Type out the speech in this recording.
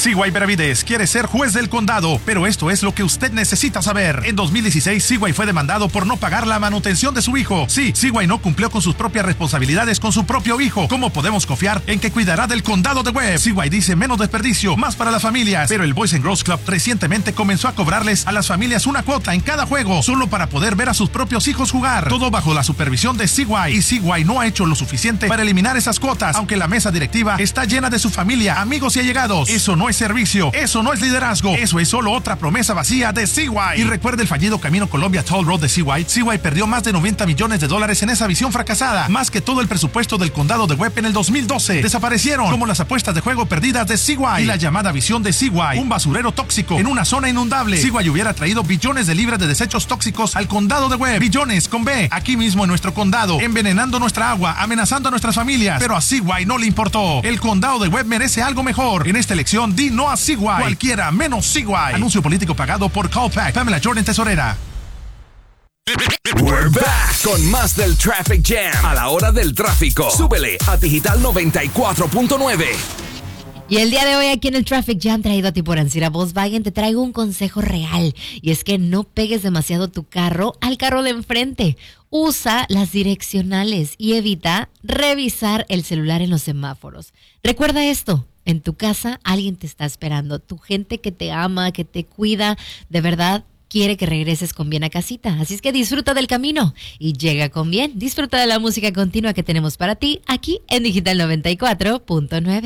Seaway Benavides quiere ser juez del condado, pero esto es lo que usted necesita saber. En 2016, Seaway fue demandado por no pagar la manutención de su hijo. Sí, Seaway no cumplió con sus propias responsabilidades con su propio hijo. ¿Cómo podemos confiar en que cuidará del condado de Webb? Seaway dice menos desperdicio, más para las familias. Pero el Boys and Girls Club recientemente comenzó a cobrarles a las familias una cuota en cada juego, solo para poder ver a sus propios hijos jugar. Todo bajo la supervisión de Seaway. Y Seaway no ha hecho lo suficiente para eliminar esas cuotas, aunque la mesa directiva está llena de su familia, amigos y allegados. Eso no es servicio, eso no es liderazgo, eso es solo otra promesa vacía de Seaway. Y recuerda el fallido Camino Colombia Toll Road de Seaway. Seaway perdió más de $90 millones en esa visión fracasada, más que todo el presupuesto del condado de Webb en el 2012. Desaparecieron, como las apuestas de juego perdidas de Seaway y la llamada visión de Seaway, un basurero tóxico en una zona inundable. Seaway hubiera traído billones de libras de desechos tóxicos al condado de Webb, billones con B, aquí mismo en nuestro condado, envenenando nuestra agua, amenazando a nuestras familias, pero a Seaway no le importó. El condado de Webb merece algo mejor. En esta elección, di no a Seaway. Cualquiera menos Seaway. Anuncio político pagado por Callpack. Pamela Jordan, tesorera. We're back con más del Traffic Jam a la hora del tráfico. Súbele a Digital 94.9. Y el día de hoy aquí en el Traffic Jam, traído a ti por Ancira Volkswagen, te traigo un consejo real. Y es que no pegues demasiado tu carro al carro de enfrente. Usa las direccionales y evita revisar el celular en los semáforos. Recuerda esto. En tu casa alguien te está esperando. Tu gente que te ama, que te cuida, de verdad quiere que regreses con bien a casita. Así es que disfruta del camino y llega con bien. Disfruta de la música continua que tenemos para ti aquí en Digital 94.9.